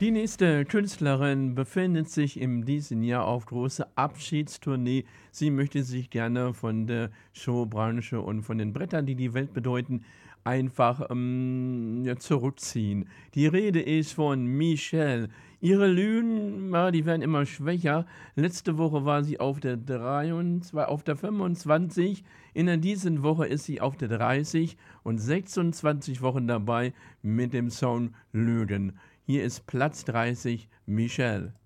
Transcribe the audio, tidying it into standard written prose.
Die nächste Künstlerin befindet sich in diesem Jahr auf großer Abschiedstournee. Sie möchte sich gerne von der Showbranche und von den Brettern, die die Welt bedeuten, einfach ja, zurückziehen. Die Rede ist von Michelle. Ihre Lügen, ja, die werden immer schwächer. Letzte Woche war sie auf der 23, auf der 25. In dieser Woche ist sie auf der 30 und 26 Wochen dabei mit dem Song Lügen. Hier ist Platz 30, Michelle.